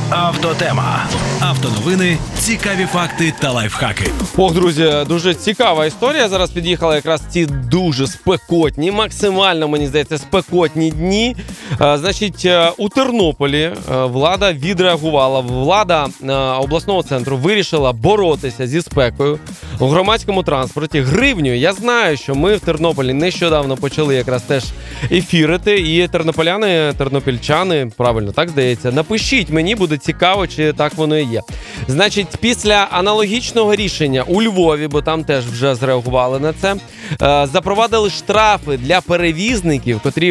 Автотема. Автоновини, цікаві факти та лайфхаки. Ох, друзі, дуже цікава історія. Зараз під'їхала якраз ці дуже спекотні, максимально, мені здається, спекотні дні. Значить, у Тернополі влада відреагувала. Влада обласного центру вирішила боротися зі спекою у громадському транспорті гривнею. Я знаю, що ми в Тернополі нещодавно почали якраз теж ефірити. І тернополяни, тернопільчани, правильно, так здається, напишіть, мені буде цікаво, чи так воно і є. Значить, після аналогічного рішення у Львові, бо там теж вже зреагували на це, запровадили штрафи для перевізників, котрі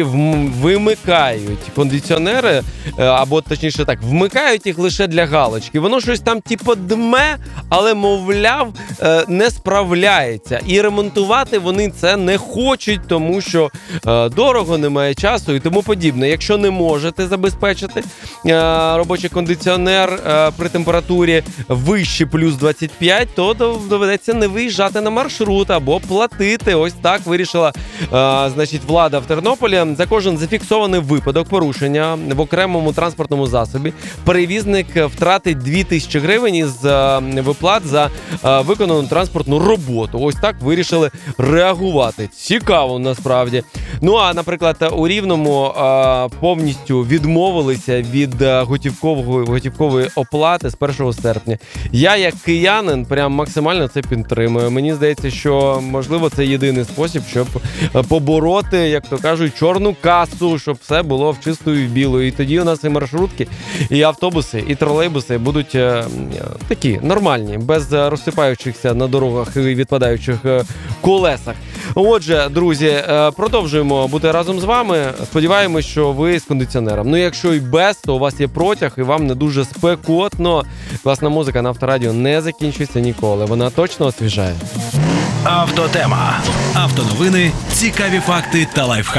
вимикають кондиціонери, або точніше так, вмикають їх лише для галочки. Воно щось там типу дме, але, мовляв, не справляється. І ремонтувати вони це не хочуть, тому що дорого, немає часу і тому подібне. Якщо не можете забезпечити робочий кондиціонер при температурі вище плюс 25, то доведеться не виїжджати на маршрут або платити. Ось так вирішила, значить, влада в Тернополі. За кожен зафіксований випадок порушення в окремому транспортному засобі перевізник втратить 2000 гривень із виплат за виконану транспортну роботу. Ось так вирішили реагувати. Цікаво, насправді. Ну, а, наприклад, у Рівному повністю відмовилися від готівкової оплати з 1 серпня. Я, як киянин, прям максимально це підтримую. Мені здається, що, можливо, це єдиний спосіб, щоб побороти, як то кажуть, чорну касу, щоб все було в чисту і в білу. І тоді у нас і маршрутки, і автобуси, і тролейбуси будуть такі, нормальні, без розсипаючихся на дорогах і відпадаючих колесах. Отже, друзі, продовжуємо бути разом з вами. Сподіваємось, що ви з кондиціонером. Ну, якщо і без, то у вас є протяг і вам не дуже спекотно. Класна музика на Авторадіо не закінчується ніколи. Вона точно освіжає. Автотема. Автоновини, цікаві факти та лайфхаки.